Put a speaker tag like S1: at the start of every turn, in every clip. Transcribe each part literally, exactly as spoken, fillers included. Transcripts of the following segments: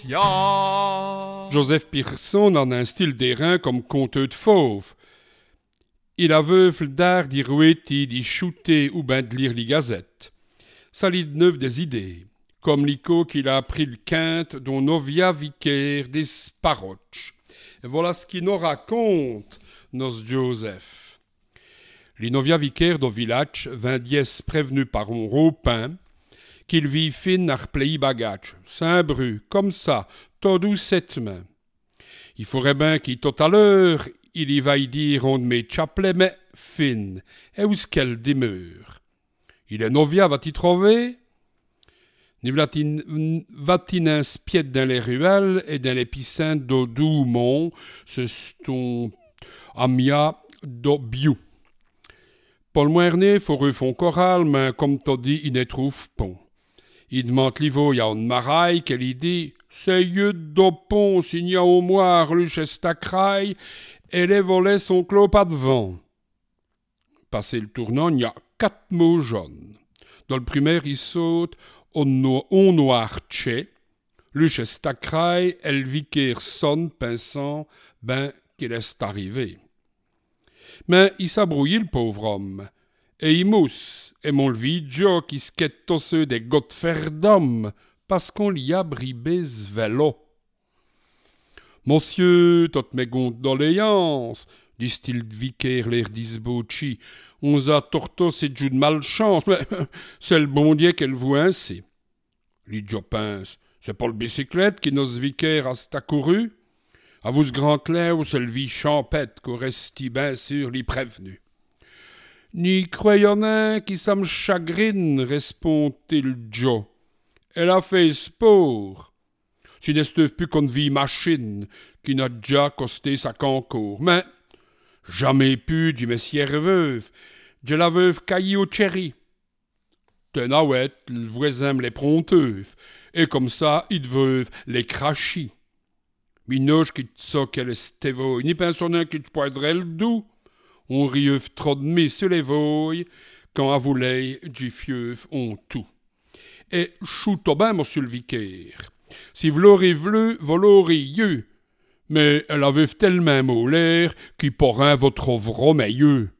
S1: Ja.
S2: Joseph Pearson en un style d'airain comme conteur de fauve. Il a veufle d'art d'y rouetti, d'y shooter ou ben de lire les gazettes. Ça lit de neuf des idées, comme l'ico qu'il a appris le quinte dont Novia Vicaire des Sparoch. Et voilà ce qu'il nous raconte, nos Joseph. L'Inovia Vicaire do village vint dies prévenu par un ropin qu'il vit fin ar plei bagage, Saint-Bru, comme ça, tout cette main. Il faudrait bien qu'il tout à l'heure, il y va y dire on de mes chapelets, mais fin, et où est-ce qu'elle demeure? Il est novia, va-t-il trouver? Ni va-t-il inspier dans les ruelles et dans les piscines de Doumont, ce sont amia do biou. Paul Moerné, faut refond choral, mais comme t'as dit, il ne trouve pas. Il demande l'ivo, il y a une maraille, qu'elle y dit, c'est yeux de pont, s'il y a au moins le chestacraille, et les volets sont clos pas devant. Passé le tournant, il y a quatre mots jaunes. Dans le primaire, il saute, on, no, on noir tché, le chestacraille, elle vicaire sonne, pinçant, ben, qu'il est arrivé. Mais il s'abrouille, le pauvre homme, et il mousse, et mon vidjo qui skette tosseux des gottes fer d'homme, parce qu'on l'y a bribé ce vélo. Monsieur, toutes mes condoléances, dit-il vicaire l'air d'isbouchi, on a tortos et de malchance, mais c'est le bon Dieu qu'elle vous ainsi. L'idjo pince, c'est pas le bicyclette qui nos vicaire a stacouru. À vous ce grand clair où c'est le vie champette qu'au resti bien sûr l'y prévenu. Ni croyons un qui ça me chagrine, répond-il Joe. Elle a fait sport. Si n'est plus qu'une vie machine qui n'a déjà costé sa concours. Mais jamais pu du messière veuve, de la veuve caillée au cherry. Tenawet, le voisin me les pronteuve, et comme ça, il veuve les crachis. Minoche qui t'a qu'elle est ni pensionnaire qui te poidrait le doux. On rieuve trop de mis sur les voies, quand à voulez du fieuf on tout. Et chouto ben, monsieur le vicaire. Si v'l'aurez v'leu, v'l'auriez, mais elle avait tellement mot l'air qui pourrait votre vro meilleux.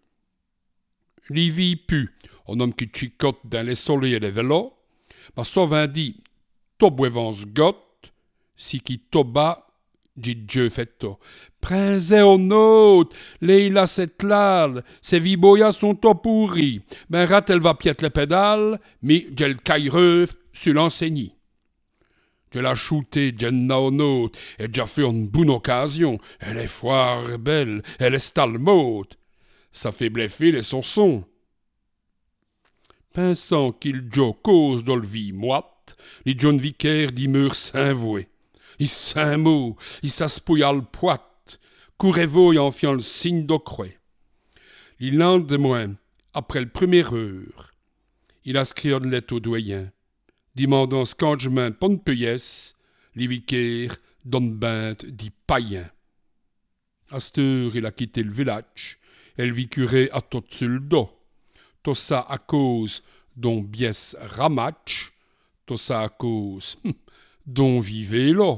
S2: Livy pu, un homme qui chicote dans les soleils et les vélos, ma sauvin dit, tobouevance gotte, si qui toba, dit Dieu fetto. Prince au autre, Leila cette lal, ses viboyas sont tout pourris. Ben rat elle va piète les pédales, mais j'ai le caillereuf sur l'enseigny. Je l'ai shooté jenna au autre, et j'ai fait une bonne occasion. Elle est foire belle, elle est stalmote. Ça fait bleffer les sorsons. Pensant qu'il jo cause dans le vie moite, les John Vicaire dimeur s'invouer. Il s'inmou, il s'aspouilla le poite, courez-vous en fiant le signe d'ocroi. Le lendemain, après le premier heure, il a scrit une lettre au doyen, demandant scangement de bonne payesse, les vicaires donne binte dit païen. À cette heure, il a quitté le village, elle vit curé à tout sur le dos. Tout ça à cause dont biès ramatch, tout ça à cause hum, dont vivait là.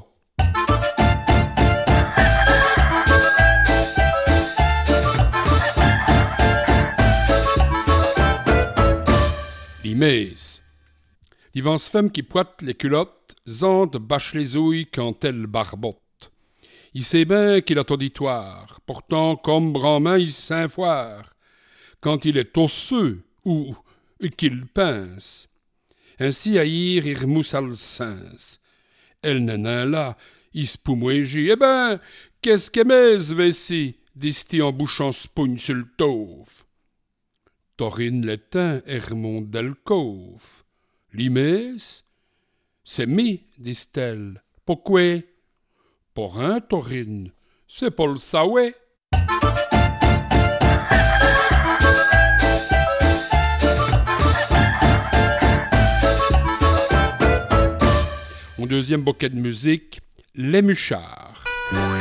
S2: L'imès. L'ivance femme qui poite les culottes, zante bâche les ouilles quand elle barbotte. Il sait bien qu'il a auditoire, pourtant comme brandemain il s'infoire, quand il est osseux ou qu'il pince. Ainsi haïr il remousse le sens. Elle n'est là, il se poumouégie. Eh ben, qu'est-ce qu'est-ce vessi, dit-il en bouchant spogne sur le tauve. Torine l'éteint et remonte d'alcôve. L'imès, c'est mi, dit-elle. Pourquoi? Pour un Torine, c'est pour le saoué. Mon deuxième bouquet de musique, Les Muchards.